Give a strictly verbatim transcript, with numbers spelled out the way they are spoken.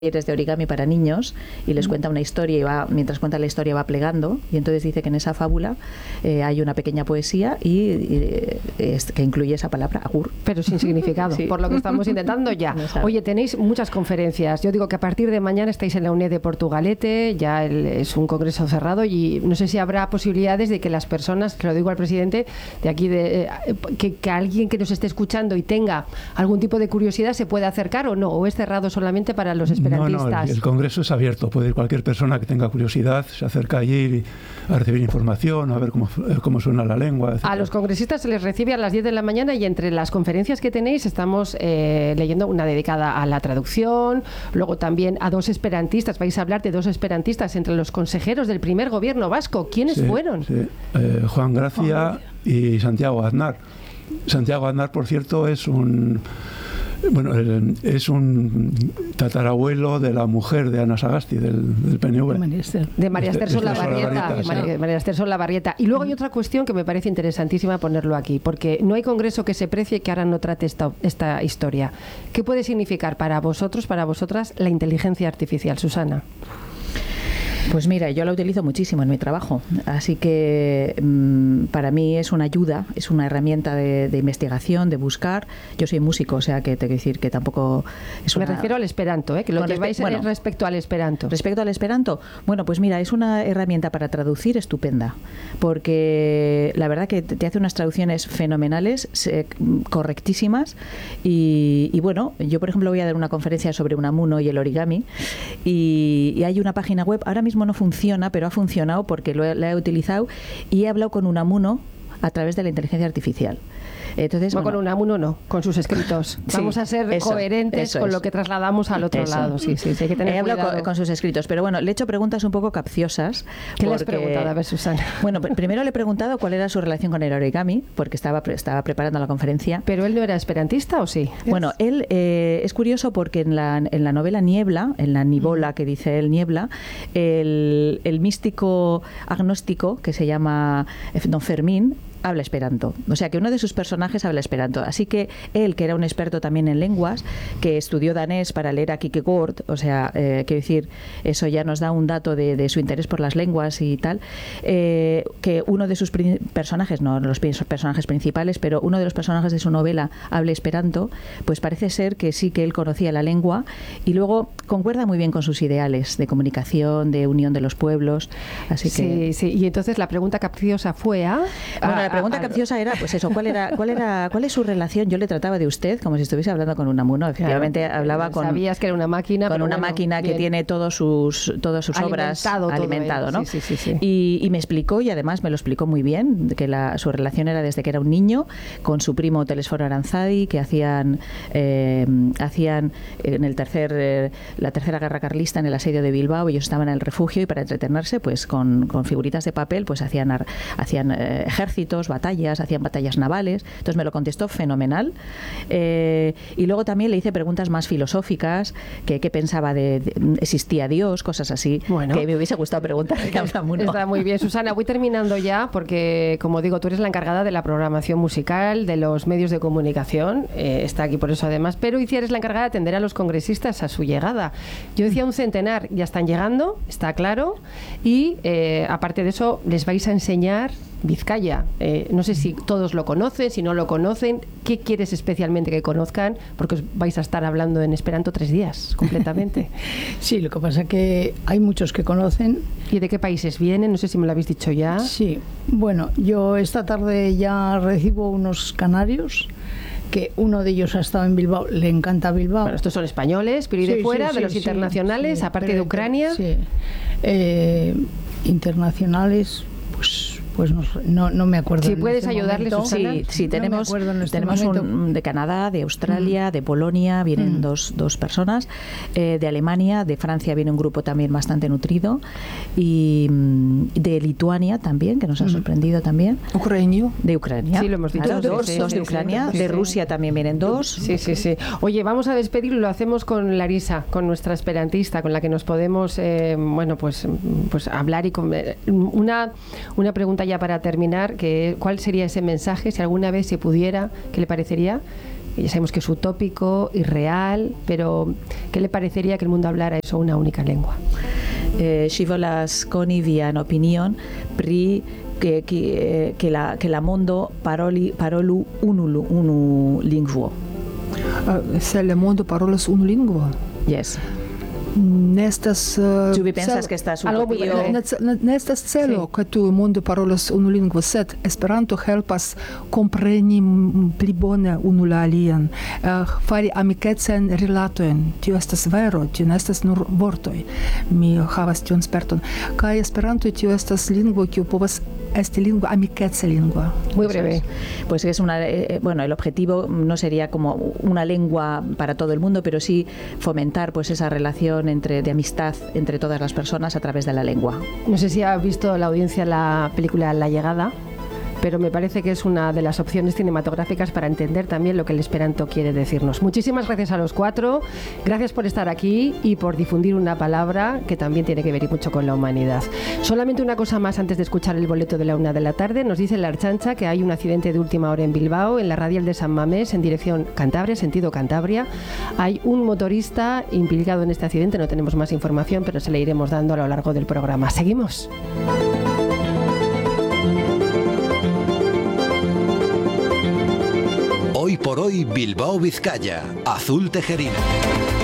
talleres de origami para niños y les cuenta una historia y va, mientras cuenta la historia va plegando, y entonces dice que en esa fábula eh, hay una pequeña poesía y, y es, que incluye esa palabra agur. Pero sin significado, sí. Por lo que estamos intentando ya. No Oye, tenéis muchas conferencias. Yo digo que a partir de mañana estáis en la UNED de Portugalete, ya el, es un congreso cerrado y no sé si habrá posibilidades de que las personas, que lo digo al presidente de aquí, de eh, que, que alguien que nos esté escuchando y tenga algún tipo de curiosidad se pueda acercar o no, o es cerrado solamente para los esperantistas. No, no, el, el congreso es abierto. Puede ir cualquier persona que tenga curiosidad, se acerca allí a recibir información, a ver cómo, cómo suena la lengua, etcétera. A los congresistas se les recibe a las diez de la mañana y entre las conferencias que tenéis estamos eh, leyendo una dedicada a la traducción, luego también a dos esperantistas. Vais a hablar de dos esperantistas entre los consejeros del primer gobierno vasco. ¿Quiénes sí, fueron? Sí. Eh, Juan Gracia oh, y Santiago Aznar. Santiago Aznar, por cierto, es un... Bueno, es un tatarabuelo de la mujer de Ana Sagasti, del, del P N V. De María Esther Solabarrieta. María Esther Solabarrieta. Y luego hay otra cuestión que me parece interesantísima ponerlo aquí, porque no hay congreso que se precie que ahora no trate esta, esta historia. ¿Qué puede significar para vosotros, para vosotras, la inteligencia artificial, Susana? Pues mira, yo la utilizo muchísimo en mi trabajo, así que mmm, para mí es una ayuda, es una herramienta de, de investigación, de buscar. Yo soy músico, o sea que te quiero decir que tampoco es una... Me refiero al esperanto, ¿eh? Que lo que vais a bueno, respecto al esperanto. Respecto al esperanto, bueno, pues mira, es una herramienta para traducir estupenda, porque la verdad que te hace unas traducciones fenomenales, se, correctísimas, y, y bueno, yo por ejemplo voy a dar una conferencia sobre Unamuno y el origami, y, y hay una página web, ahora mismo no funciona, pero ha funcionado porque lo he, la he utilizado y he hablado con Unamuno a través de la inteligencia artificial. Entonces, no, bueno, con Unamuno no, con sus escritos. Sí, vamos a ser eso, coherentes eso con es. Lo que trasladamos al otro eso. Lado. Sí, sí, sí, hay que tener He hablado cuidado. Con, con sus escritos, pero bueno, le he hecho preguntas un poco capciosas. ¿Qué porque, le has preguntado? A ver, Susana. Bueno, primero le he preguntado cuál era su relación con el origami, porque estaba, estaba preparando la conferencia. ¿Pero él no era esperantista o sí? Bueno, él eh, es curioso porque en la, en la novela Niebla, en la Nibola que dice él, Niebla, el, el místico agnóstico que se llama Don Fermín, habla esperanto, o sea que uno de sus personajes habla esperanto, así que él, que era un experto también en lenguas, que estudió danés para leer a Kierkegaard, o sea, eh, quiero decir, eso ya nos da un dato de, de su interés por las lenguas y tal, eh, que uno de sus personajes, no los personajes principales, pero uno de los personajes de su novela habla esperanto, pues parece ser que sí que él conocía la lengua y luego concuerda muy bien con sus ideales de comunicación, de unión de los pueblos, así que... Sí, sí, y entonces la pregunta capciosa fue a... Bueno, a La pregunta ah, capciosa era, pues eso, ¿cuál era, cuál era, cuál es su relación? Yo le trataba de usted como si estuviese hablando con Unamuno. Efectivamente, claro, hablaba con... Sabías que era una máquina, con pero una bueno, máquina bien. Que tiene todos sus, todas sus alimentado obras alimentado, ¿no? Sí, sí, sí, sí. Y, y me explicó, y además me lo explicó muy bien, que la, su relación era desde que era un niño con su primo Telesforo Aranzadi, que hacían, eh, hacían en el tercer, eh, la tercera guerra carlista en el asedio de Bilbao. Ellos estaban en el refugio y para entretenerse, pues con, con figuritas de papel, pues hacían, hacían eh, ejércitos, batallas, hacían batallas navales. Entonces me lo contestó fenomenal. Eh, y luego también le hice preguntas más filosóficas, que qué pensaba de, de existía Dios, cosas así, bueno, que me hubiese gustado preguntarle a Unamuno. Está muy bien, Susana. Voy terminando ya porque, como digo, tú eres la encargada de la programación musical, de los medios de comunicación, eh, está aquí por eso además, pero Iciar eres la encargada de atender a los congresistas a su llegada. Yo decía un centenar, ya están llegando, está claro, y eh, aparte de eso les vais a enseñar Vizcaya. Eh, no sé si todos lo conocen, si no lo conocen, ¿qué quieres especialmente que conozcan? Porque os vais a estar hablando en esperanto tres días, completamente. Sí, lo que pasa es que hay muchos que conocen. ¿Y de qué países vienen? No sé si me lo habéis dicho ya. Sí, bueno, yo esta tarde ya recibo unos canarios, que uno de ellos ha estado en Bilbao, le encanta Bilbao. Bueno, estos son españoles, pero ¿y de sí, fuera, sí, de los sí, internacionales, sí, aparte de Ucrania? Sí, eh, internacionales, pues... Pues no, no, no me acuerdo. Si puedes ayudarles, Susana. Sí, sí, tenemos, no este tenemos un de Canadá, de Australia, mm. de Polonia, vienen mm. dos, dos personas, eh, de Alemania, de Francia viene un grupo también bastante nutrido, y de Lituania también, que nos ha sorprendido mm. también. ¿Ucrania? De Ucrania. Sí, lo hemos dicho. Claro, dos, sí, dos sí, de Ucrania, sí, de sí. Rusia también vienen dos. Sí, sí, sí. Oye, vamos a despedirlo, lo hacemos con Larisa, con nuestra esperantista, con la que nos podemos, eh, bueno, pues, pues hablar y con, una, una pregunta ya para terminar. Que, ¿cuál sería ese mensaje, si alguna vez se pudiera, qué le parecería Ya sabemos que es utópico, irreal, pero ¿qué le parecería que el mundo hablara eso una única lengua? Eh, si volas coni vian opinion pri que, que, que, la, que la mondo paroli, parolu unu, unu lingvo. Uh, se le mondo parolas unu lingvo? Yes. Nestas uh, Ĉu vi pensas ke estas utopio? Nestas celo ke tu mondo parolas unu lingvo, sed Esperanto helpas kompreni pli bone unu la alian, uh, fari amikecajn rilatojn. Tio estas vero, tio ne estas nur vortoj. Mi havas tion sperton. Kaj Esperanto tio estas lingvo kiu povas esti lingua, amikeca lingua. Muy breve. Pues es una, eh, bueno, el objetivo no sería como una lengua para todo el mundo, pero sí fomentar pues esa relación entre, de amistad entre todas las personas a través de la lengua. No sé si ha visto la audiencia la película La Llegada, pero me parece que es una de las opciones cinematográficas para entender también lo que el esperanto quiere decirnos. Muchísimas gracias a los cuatro, gracias por estar aquí y por difundir una palabra que también tiene que ver y mucho con la humanidad. Solamente una cosa más antes de escuchar el boleto de la una de la tarde. Nos dice la Archancha que hay un accidente de última hora en Bilbao, en la radial de San Mamés, en dirección Cantabria, sentido Cantabria. Hay un motorista implicado en este accidente, no tenemos más información, pero se le iremos dando a lo largo del programa. Seguimos. Hoy por hoy Bilbao Vizcaya, Azul Tejerina.